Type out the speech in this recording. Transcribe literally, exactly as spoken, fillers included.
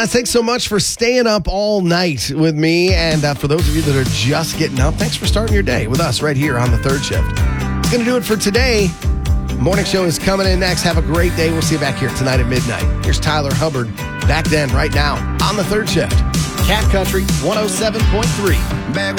guys, thanks so much for staying up all night with me. And uh, for those of you that are just getting up, thanks for starting your day with us right here on the third shift. It's going to do it for today. Morning show is coming in next. Have a great day. We'll see you back here tonight at midnight. Here's Tyler Hubbard back then, right now, on the third shift. Cat Country one oh seven point three.